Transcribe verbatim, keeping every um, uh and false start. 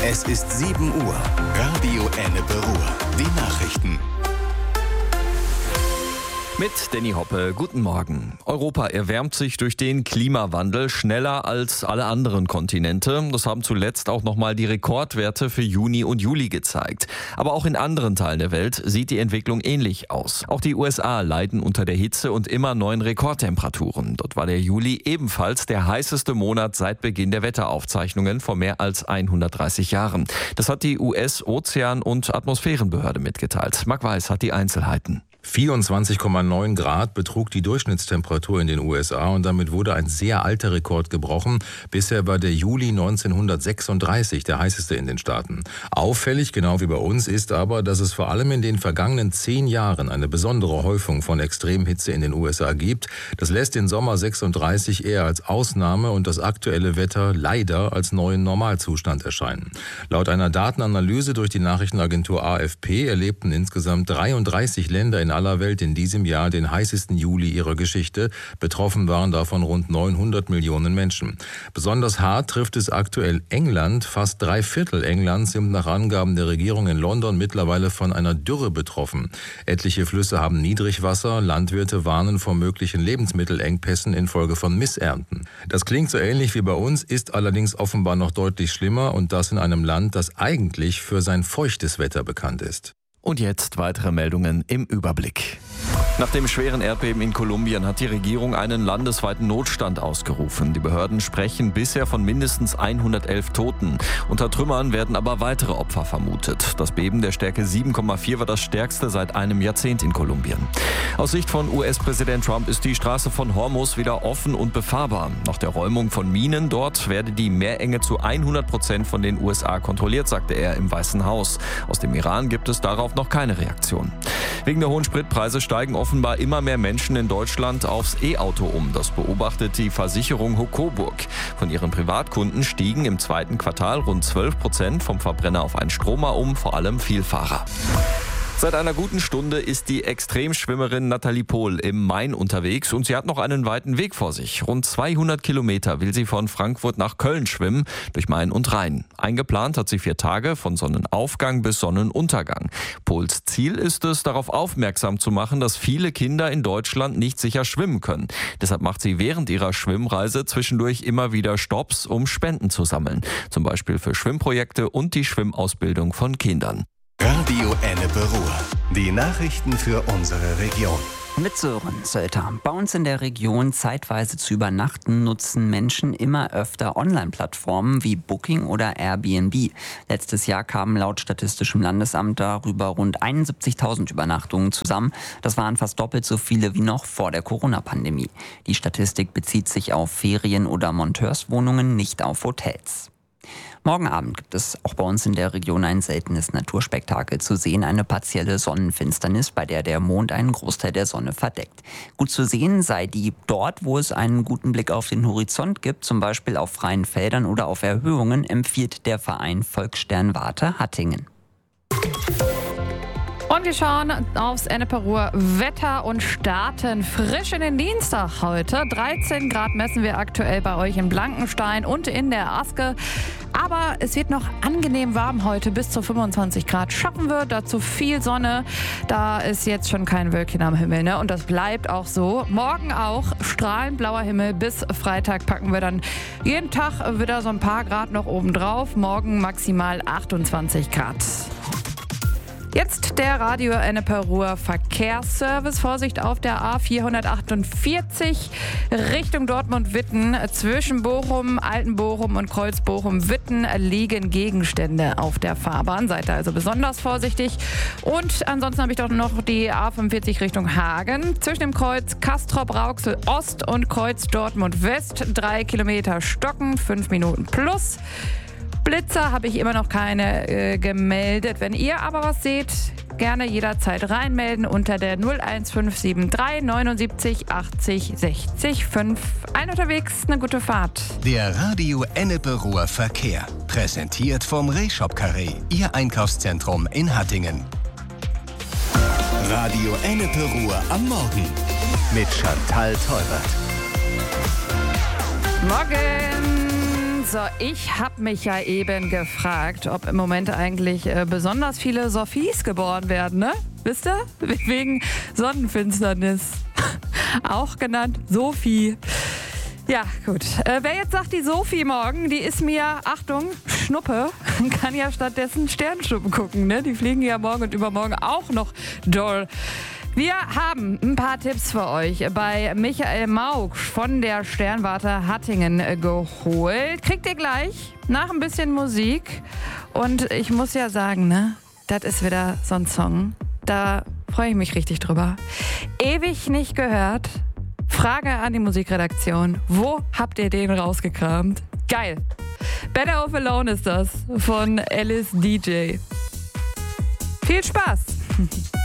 Es ist sieben Uhr. Radio Ennepe Ruhr. Die Nachrichten. Mit Danny Hoppe, guten Morgen. Europa erwärmt sich durch den Klimawandel schneller als alle anderen Kontinente. Das haben zuletzt auch nochmal die Rekordwerte für Juni und Juli gezeigt. Aber auch in anderen Teilen der Welt sieht die Entwicklung ähnlich aus. Auch die U S A leiden unter der Hitze und immer neuen Rekordtemperaturen. Dort war der Juli ebenfalls der heißeste Monat seit Beginn der Wetteraufzeichnungen vor mehr als hundertdreißig Jahren. Das hat die U S-Ozean- und Atmosphärenbehörde mitgeteilt. Marc Weiß hat die Einzelheiten. vierundzwanzig Komma neun Grad betrug die Durchschnittstemperatur in den U S A und damit wurde ein sehr alter Rekord gebrochen. Bisher war der Juli neunzehnhundertsechsunddreißig der heißeste in den Staaten. Auffällig, genau wie bei uns, ist aber, dass es vor allem in den vergangenen zehn Jahren eine besondere Häufung von Extremhitze in den U S A gibt. Das lässt den Sommer sechsunddreißig eher als Ausnahme und das aktuelle Wetter leider als neuen Normalzustand erscheinen. Laut einer Datenanalyse durch die Nachrichtenagentur A F P erlebten insgesamt dreiunddreißig Länder in aller Welt in diesem Jahr den heißesten Juli ihrer Geschichte. Betroffen waren davon rund neunhundert Millionen Menschen. Besonders hart trifft es aktuell England. Fast drei Viertel Englands sind nach Angaben der Regierung in London mittlerweile von einer Dürre betroffen. Etliche Flüsse haben Niedrigwasser. Landwirte warnen vor möglichen Lebensmittelengpässen infolge von Missernten. Das klingt so ähnlich wie bei uns, ist allerdings offenbar noch deutlich schlimmer und das in einem Land, das eigentlich für sein feuchtes Wetter bekannt ist. Und jetzt weitere Meldungen im Überblick. Nach dem schweren Erdbeben in Kolumbien hat die Regierung einen landesweiten Notstand ausgerufen. Die Behörden sprechen bisher von mindestens hundertelf Toten. Unter Trümmern werden aber weitere Opfer vermutet. Das Beben der Stärke sieben Komma vier war das stärkste seit einem Jahrzehnt in Kolumbien. Aus Sicht von U S-Präsident Trump ist die Straße von Hormuz wieder offen und befahrbar. Nach der Räumung von Minen dort werde die Meerenge zu hundert Prozent von den U S A kontrolliert, sagte er im Weißen Haus. Aus dem Iran gibt es darauf noch keine Reaktion. Wegen der hohen Spritpreise steigen offenbar immer mehr Menschen in Deutschland aufs E-Auto um. Das beobachtet die Versicherung Coburg. Von ihren Privatkunden stiegen im zweiten Quartal rund zwölf Prozent vom Verbrenner auf einen Stromer um, vor allem Vielfahrer. Seit einer guten Stunde ist die Extremschwimmerin Nathalie Pohl im Main unterwegs und sie hat noch einen weiten Weg vor sich. Rund zweihundert Kilometer will sie von Frankfurt nach Köln schwimmen, durch Main und Rhein. Eingeplant hat sie vier Tage, von Sonnenaufgang bis Sonnenuntergang. Pohls Ziel ist es, darauf aufmerksam zu machen, dass viele Kinder in Deutschland nicht sicher schwimmen können. Deshalb macht sie während ihrer Schwimmreise zwischendurch immer wieder Stopps, um Spenden zu sammeln. Zum Beispiel für Schwimmprojekte und die Schwimmausbildung von Kindern. Radio Ennepe Ruhr. Die Nachrichten für unsere Region. Mit Sören Sölter. Bei uns in der Region zeitweise zu übernachten nutzen Menschen immer öfter Online-Plattformen wie Booking oder Airbnb. Letztes Jahr kamen laut Statistischem Landesamt darüber rund einundsiebzigtausend Übernachtungen zusammen. Das waren fast doppelt so viele wie noch vor der Corona-Pandemie. Die Statistik bezieht sich auf Ferien- oder Monteurswohnungen, nicht auf Hotels. Morgen Abend gibt es auch bei uns in der Region ein seltenes Naturspektakel zu sehen, eine partielle Sonnenfinsternis, bei der der Mond einen Großteil der Sonne verdeckt. Gut zu sehen sei die dort, wo es einen guten Blick auf den Horizont gibt, zum Beispiel auf freien Feldern oder auf Erhöhungen, empfiehlt der Verein Volksstern Warte Hattingen. Und wir schauen aufs Ennepe Ruhr Wetter und starten frisch in den Dienstag heute. dreizehn Grad messen wir aktuell bei euch in Blankenstein und in der Aske. Aber es wird noch angenehm warm heute, bis zu fünfundzwanzig Grad schaffen wir. Dazu viel Sonne. Da ist jetzt schon kein Wölkchen am Himmel, ne? Und das bleibt auch so. Morgen auch strahlend blauer Himmel. Bis Freitag packen wir dann jeden Tag wieder so ein paar Grad noch oben drauf. Morgen maximal achtundzwanzig Grad. Jetzt der Radio Ennepe Ruhr Verkehrsservice. Vorsicht auf der A vierhundertachtundvierzig Richtung Dortmund-Witten. Zwischen Bochum, Altenbochum und Kreuz-Bochum-Witten liegen Gegenstände auf der Fahrbahn. Seid da also besonders vorsichtig. Und ansonsten habe ich doch noch die A fünfundvierzig Richtung Hagen. Zwischen dem Kreuz Castrop-Rauxel-Ost und Kreuz Dortmund-West. Drei Kilometer Stocken, fünf Minuten plus. Blitzer habe ich immer noch keine äh, gemeldet. Wenn ihr aber was seht, gerne jederzeit reinmelden unter der null eins fünf sieben drei neunundsiebzig achtzig sechzig fünf. Ein unterwegs, eine gute Fahrt. Der Radio Ennepe Ruhr Verkehr. Präsentiert vom Rehshop Carré, Ihr Einkaufszentrum in Hattingen. Radio Ennepe Ruhr am Morgen mit Chantal Teubert. Morgen! So, ich habe mich ja eben gefragt, ob im Moment eigentlich äh, besonders viele Sophies geboren werden, ne? Wisst ihr? Wegen Sonnenfinsternis. Auch genannt Sophie. Ja, gut. Äh, wer jetzt sagt, die Sophie morgen, die ist mir, Achtung, Schnuppe, kann ja stattdessen Sternschnuppen gucken, ne? Die fliegen ja morgen und übermorgen auch noch doll. Wir haben ein paar Tipps für euch bei Michael Mauk von der Sternwarte Hattingen geholt. Kriegt ihr gleich nach ein bisschen Musik. Und ich muss ja sagen, ne, das ist wieder so ein Song. Da freue ich mich richtig drüber. Ewig nicht gehört. Frage an die Musikredaktion. Wo habt ihr den rausgekramt? Geil. Better Off Alone ist das von Alice D J. Viel Spaß.